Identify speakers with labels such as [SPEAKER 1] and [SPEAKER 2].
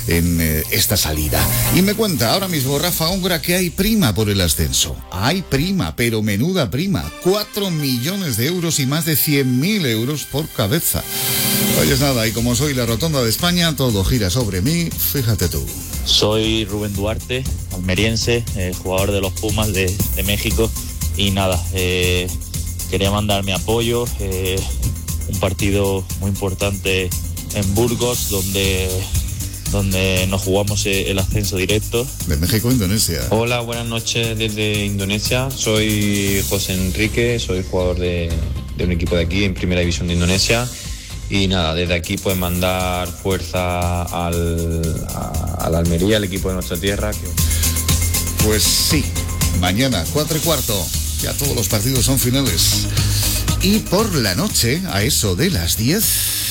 [SPEAKER 1] en esta salida. Y me cuenta ahora mismo Rafa Hongra que hay prima por el ascenso. Hay prima, pero menuda prima. 4 millones de euros y más de 100.000 euros por cabeza. Oye, nada, y como soy la rotonda de España, todo gira sobre mí, fíjate tú.
[SPEAKER 2] Soy Rubén Duarte, almeriense, jugador de los Pumas de México. Y nada, quería mandar mi apoyo. Un partido muy importante en Burgos, donde nos jugamos el ascenso directo.
[SPEAKER 1] De México a Indonesia.
[SPEAKER 3] Hola, buenas noches desde Indonesia. Soy José Enrique, soy jugador de un equipo de aquí en Primera División de Indonesia. Y nada, desde aquí pues mandar fuerza a la Almería, al equipo de nuestra tierra.
[SPEAKER 1] Pues sí, mañana 4:15, ya todos los partidos son finales. Y por la noche, a eso de las 10...